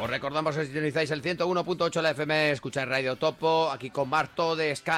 Os recordamos que sintonizáis el 101.8 la FM, escucháis Radio Topo, aquí con Marto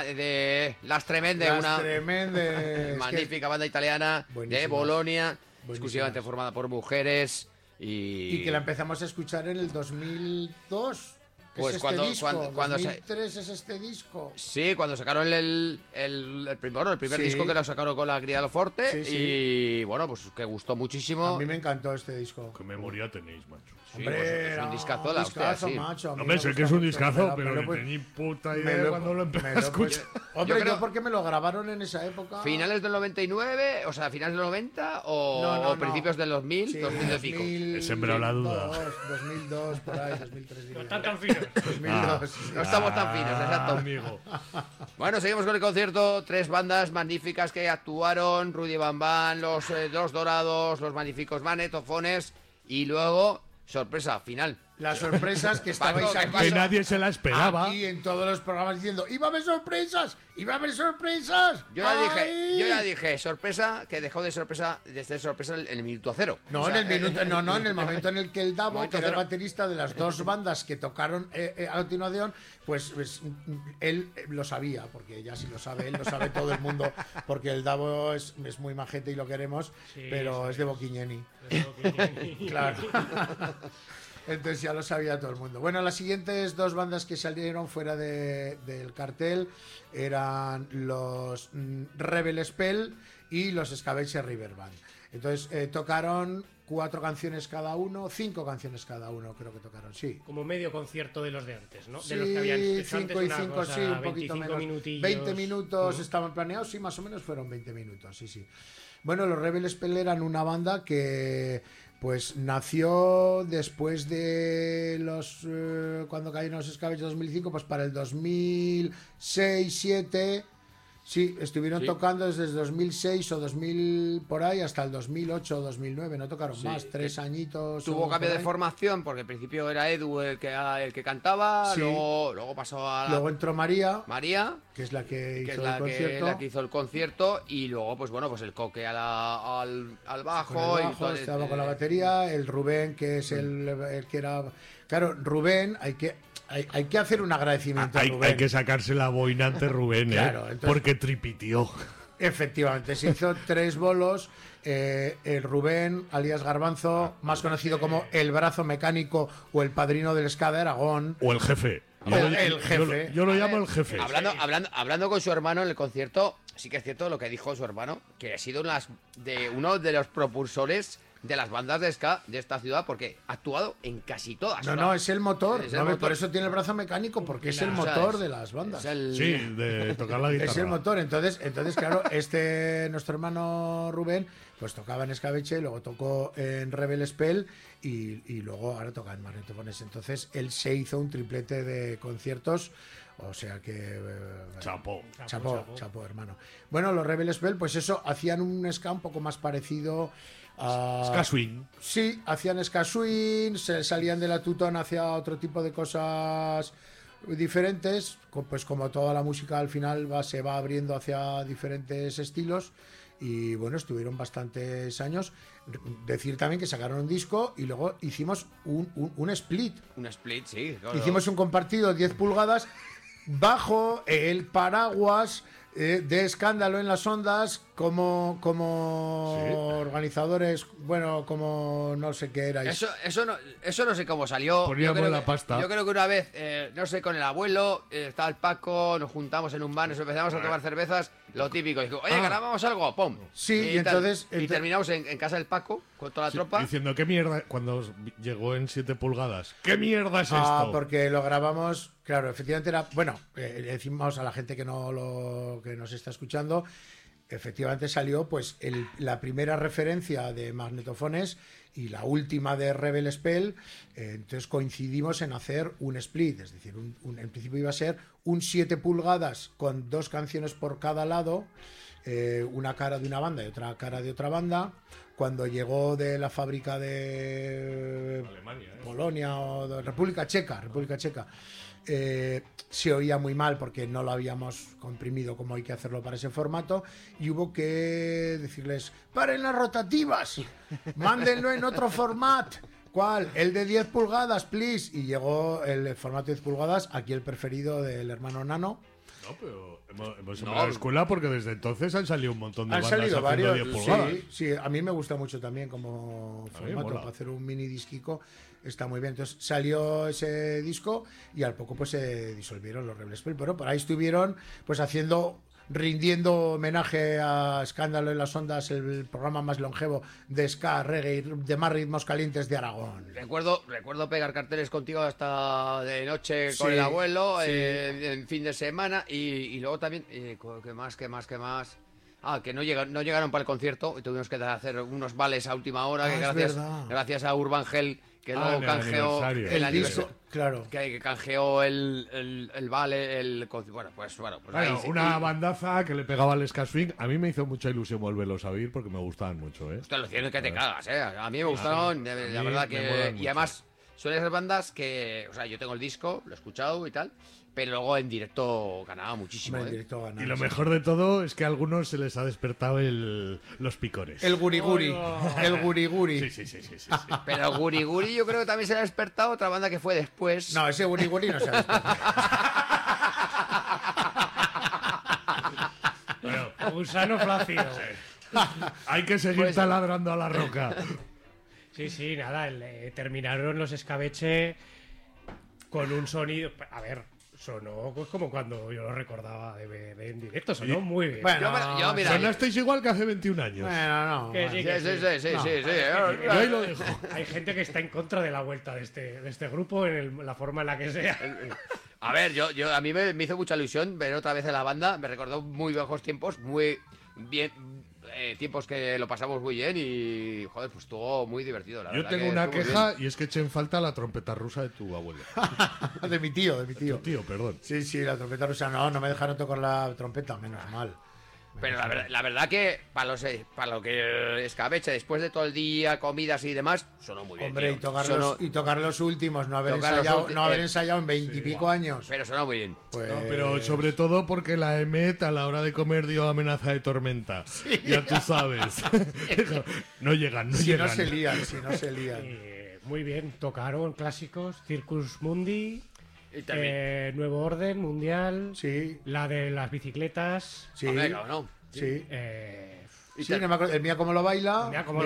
de Las Tremendes, una magnífica banda italiana de Bolonia, exclusivamente formada por mujeres y que la empezamos a escuchar en el 2002. Pues es cuando 2003 es este disco. Sí, cuando sacaron el primer disco que lo sacaron con la Grialo Forte y bueno, pues que gustó muchísimo. A mí me encantó este disco. ¿Qué memoria tenéis, macho? Sí, hombre, pues es un discazo, la hostia, sí. Macho, no me sé que es un discazo, pero no tenía puta idea cuando lo empecé a escuchar. Hombre, yo porque me lo grabaron en esa época. ¿Finales del 99? O sea, ¿finales del 90? ¿O principios del 2000? Sí, 2000 y pico. He sembrado la duda. 2002, por ahí, 2003. No están tan finos. 2002. No estamos tan finos, exacto. Amigo. Bueno, seguimos con el concierto. 3 bandas magníficas que actuaron: Rudy Bambán, los Dorados, los magníficos Magnetofones y luego, sorpresa, final. Las sorpresas que estabais aquí. Que nadie se la esperaba. Aquí en todos los programas diciendo, ¡iba a haber sorpresas! ¡Iba a haber sorpresas! Yo ya dije, sorpresa, que dejó de ser sorpresa en el minuto cero. No, en el momento en el que el Davo, que era el baterista de las 2 bandas que tocaron a continuación, pues él lo sabía, porque ya si lo sabe él, lo sabe todo el mundo, porque el Davo es muy majete y lo queremos, sí, pero es de Boquiñeni. Claro. Entonces ya lo sabía todo el mundo. Bueno, las siguientes 2 bandas que salieron fuera del cartel eran los Rebel Spell y los Scavenge River Band. Entonces tocaron 4 canciones cada uno, 5 canciones cada uno, creo que tocaron, sí. Como medio concierto de los de antes, ¿no? Sí, de los que habían hecho 5 antes, y 5, sí, un poquito menos. 20 minutos estaban planeados, sí, más o menos fueron 20 minutos, sí. Bueno, los Rebel Spell eran una banda que pues nació después de los cuando cayeron los Scavenge 2005, pues para el 2006-2007. Sí, estuvieron tocando desde el 2006 o 2000 por ahí hasta el 2008 o 2009, no tocaron más, 3 añitos. Tuvo cambio de formación porque al principio era Edu el que cantaba, sí. luego pasó a... Luego entró María, que es la que hizo la el concierto. La que hizo el concierto y luego pues bueno, pues el Coque al bajo. Estaba con la batería, el Rubén que es el que era... Claro, Rubén hay que hacer un agradecimiento a Rubén. Hay que sacarse la boina ante Rubén, claro, entonces, porque tripitió. Efectivamente, se hizo 3 bolos. El Rubén, alias Garbanzo, más conocido como el brazo mecánico o el padrino del ska de Aragón. O el jefe. El jefe. Yo lo llamo el jefe. Hablando con su hermano en el concierto, sí que es cierto lo que dijo su hermano, que ha sido uno de los propulsores de las bandas de ska de esta ciudad, porque ha actuado en casi todas. No, es el motor. Por eso tiene el brazo mecánico, porque es el motor de las bandas. Sí, de tocar la guitarra. Es el motor. Entonces claro, nuestro hermano Rubén, pues tocaba en Scavenge, luego tocó en Rebel Spell y luego ahora toca en Magnetofones. Entonces él se hizo un triplete de conciertos. O sea que... Chapo, hermano. Bueno, los Rebel Spell, pues eso, hacían un ska un poco más parecido a... Ska swing. Sí, hacían ska swing, se salían de la tutón hacia otro tipo de cosas diferentes, pues como toda la música al final se va abriendo hacia diferentes estilos. Y bueno, estuvieron bastantes años. Decir también que sacaron un disco y luego hicimos un split. Un split, sí. Claro. Hicimos un compartido 10 pulgadas bajo el paraguas de Escándalo en las Ondas como sí. Organizadores, bueno, como no sé qué erais. Eso no sé cómo salió. Poníamos la pasta. Yo creo que una vez, no sé, con el abuelo, estaba el Paco, nos juntamos en un bar, nos empezamos a tomar cervezas, lo típico. Dijo, oye, grabamos algo, ¡pum! Sí, y entonces terminamos en casa del Paco con toda la tropa. Diciendo, ¿qué mierda? Cuando llegó en 7 pulgadas, ¿qué mierda es esto? Porque lo grabamos, claro, efectivamente era. Bueno, decimos a la gente que nos está escuchando. Efectivamente salió pues la primera referencia de Magnetofones y la última de Rebel Spell, entonces coincidimos en hacer un split, es decir, en principio iba a ser un 7 pulgadas con 2 canciones por cada lado, una cara de una banda y otra cara de otra banda. Cuando llegó de la fábrica de Alemania, Polonia o de República Checa, se oía muy mal porque no lo habíamos comprimido como hay que hacerlo para ese formato y hubo que decirles, paren las rotativas, mándenlo en otro formato, ¿Cuál? El de 10 pulgadas, please. Y llegó el formato 10 pulgadas, aquí el preferido del hermano Nano. No, pero hemos sembrado la escuela porque desde entonces han salido un montón de bandas haciendo varios, 10 pulgadas. Sí, a mí me gusta mucho también como formato para hacer un mini disquico. Está muy bien. Entonces salió ese disco y al poco pues se disolvieron los Rebel Spell. Pero por ahí estuvieron pues rindiendo homenaje a Escándalo en las Ondas, el programa más longevo de ska, reggae y de más ritmos calientes de Aragón. Recuerdo pegar carteles contigo hasta de noche con el abuelo, en fin de semana, y luego también, ¿qué más? Que no llegaron para el concierto y tuvimos que hacer unos vales a última hora, que gracias a Urban Hell, que luego canjeó el aniversario. Claro. Que canjeó el vale, bueno, ahí, una bandaza que le pegaba al ska swing. A mí me hizo mucha ilusión volverlos a oír porque me gustaban mucho, ¿eh? Hostia, lo cierto es que te cagas, ¿eh? A mí me gustaron, la verdad que... Y además, suelen ser bandas que... O sea, yo tengo el disco, lo he escuchado y tal, pero luego en directo ganaba muchísimo, Y lo mejor de todo es que a algunos se les ha despertado los picores. El guriguri. El guriguri. Sí. Pero el guriguri yo creo que también se le ha despertado otra banda que fue después. No, ese guriguri no se ha despertado. Bueno, gusano flácido. Hay que seguir taladrando a la roca. Sí, nada, terminaron los Escabeche con un sonido... A ver, sonó pues como cuando yo lo recordaba de ver en directo, sonó muy bien. Bueno, mira, sonasteis igual que hace 21 años. Bueno, no. Sí. Yo ahí lo dejo. Hay gente que está en contra de la vuelta de este grupo en la forma en la que sea. A ver, a mí me hizo mucha ilusión ver otra vez a la banda, me recordó muy viejos tiempos, muy bien, tiempos que lo pasamos muy bien y, joder, pues estuvo muy divertido, la verdad. Yo tengo una queja y es que eché en falta la trompeta rusa de tu abuelo. de mi tío. Tu tío, perdón. Sí, la trompeta rusa no me dejaron tocar la trompeta, menos mal. Pero la verdad que para lo que escabeche después de todo el día, comidas y demás, sonó muy bien. Hombre, y tocar los últimos, no haber ensayado en 20 y pico años. Pero sonó muy bien. Pues... No, pero sobre todo porque la EMET a la hora de comer dio amenaza de tormenta. Sí. Ya tú sabes. No llegan. Si no se lían. Muy bien, tocaron clásicos, Circus Mundi... Nuevo Orden Mundial, la de las bicicletas, ¿no? Sí, no me acuerdo. El Mía Como Lo Baila,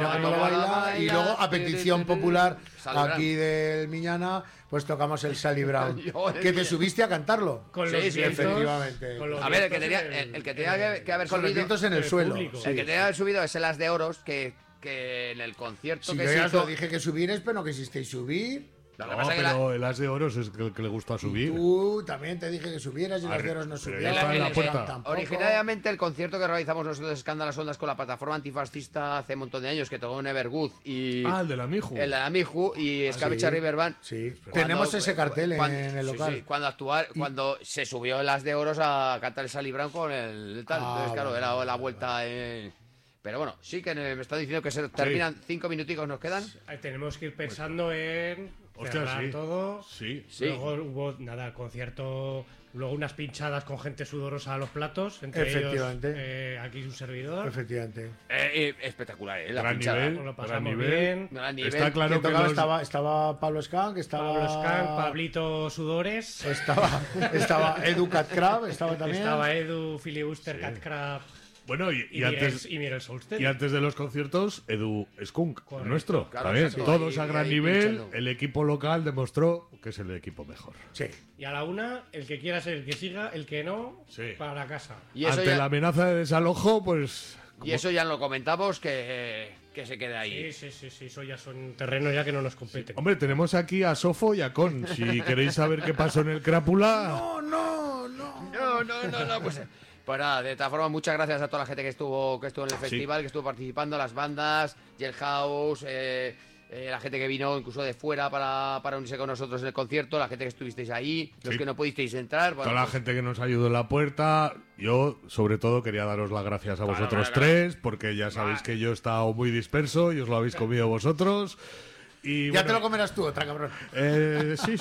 y luego a petición popular aquí del Miñana, pues tocamos el Sally Brown. que te subiste a cantarlo. Con los vientos, efectivamente. A ver, el que tenía que haber con subido, los vientos en el suelo. El que tenía que haber subido es el As de Oros, que en el concierto que yo ya os lo dije que subierais, pero no quisisteis subir. Pero el As de Oros es el que le gustó subir. Tú también te dije que subieras y el As de Oros no subía. Originariamente el concierto que realizamos nosotros de Escándalas Ondas con la plataforma antifascista hace un montón de años, que tocó en Evergood y... el de la Miju. El de la Miju y Escabeche River Band. Sí, tenemos ese cartel en el local. Sí, cuando se subió el As de Oros a cantar el Sally Brown con el tal. Entonces, claro, era la vuelta... Pero bueno, sí que me está diciendo que se terminan 5 minuticos, nos quedan. Tenemos que ir pensando en cerrar todo. Sí. Luego hubo, concierto, luego unas pinchadas con gente sudorosa a los platos, entre ellos aquí un servidor. Efectivamente. Espectacular, la gran pinchada. Nivel, lo pasamos bien. Gran nivel. Está claro que estaba Pablo Skank, Pablito Sudores. Estaba Edu Catcrab, estaba también. Estaba Edu Filibuster, Catcrab. Bueno, y antes de los conciertos, Edu Skunk, nuestro. Claro, también. exacto. Todos a gran nivel. Pinchando. El equipo local demostró que es el equipo mejor. Sí. Y a la una, el que quiera ser el que siga, el que no, para la casa. Y eso ante la amenaza de desalojo, pues... Y eso ya lo comentamos, que se quede ahí. Sí, eso ya son terrenos ya que no nos competen. Sí. Hombre, tenemos aquí a Sofo y a Con. Si queréis saber qué pasó en el Crápula... No, pues nada, de todas formas, muchas gracias a toda la gente que estuvo en el festival, que estuvo participando, las bandas, Jailhouse, la gente que vino incluso de fuera para unirse con nosotros en el concierto, la gente que estuvisteis ahí, los que no pudisteis entrar. Bueno, toda la gente que nos ayudó en la puerta. Yo, sobre todo, quería daros las gracias a vosotros tres, porque ya sabéis que yo he estado muy disperso y os lo habéis comido vosotros. Y, ya te lo comerás tú, otra cabrón. Sí.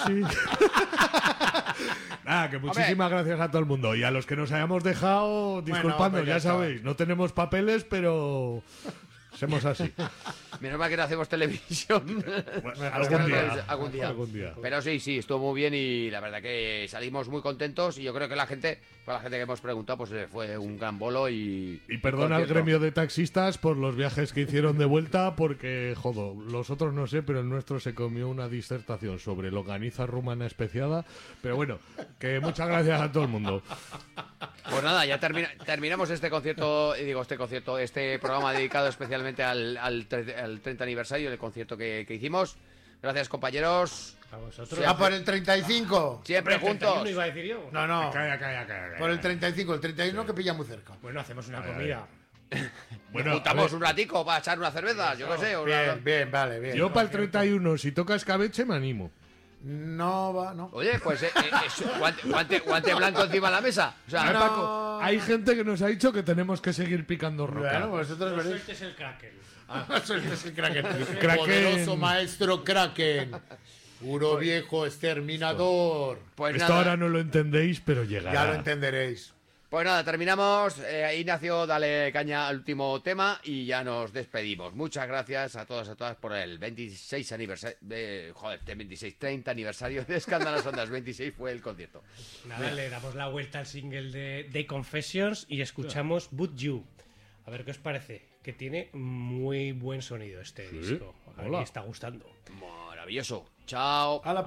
Nada, que muchísimas gracias a todo el mundo. Y a los que nos hayamos dejado, disculpadnos, ya sabéis, no tenemos papeles, pero Somos así. Menos mal que no hacemos televisión. Algún día. Pero sí, estuvo muy bien y la verdad que salimos muy contentos y yo creo que la gente que hemos preguntado, pues fue un gran bolo y perdona al gremio de taxistas por los viajes que hicieron de vuelta porque, jodo, los otros no sé, pero el nuestro se comió una disertación sobre longaniza rumana especiada. Pero bueno, que muchas gracias a todo el mundo. Pues nada, ya terminamos este programa dedicado especialmente al 30 aniversario del concierto que hicimos. Gracias, compañeros. A vosotros. ¡A por el 35! Siempre juntos. Iba a decir yo. No. Calla. Por el 35. El 31 que pilla muy cerca. Bueno, hacemos una comida. Bueno, juntamos un ratico para echar una cerveza, yo qué sé. Bien, vale. Yo para el 31, si toca escabeche, me animo. No va, no. Oye, pues guante blanco encima de la mesa. O sea, Paco, hay gente que nos ha dicho que tenemos que seguir picando roca. Claro, vosotros veréis. Sueltes el Kraken. Sueltes el Kraken. Kraken. Poderoso maestro Kraken. Puro viejo exterminador. pues Esto nada. ahora no lo entendéis, pero llegará. Ya lo entenderéis. Pues nada, terminamos. Ignacio, dale caña al último tema y ya nos despedimos. Muchas gracias a todas por el 26 aniversario. 30 aniversario de Escándalos Ondas. 26 fue el concierto. Nada, le damos la vuelta al single de Confessions y escuchamos But You. A ver qué os parece. Que tiene muy buen sonido este disco. A mí me está gustando. Maravilloso. Chao.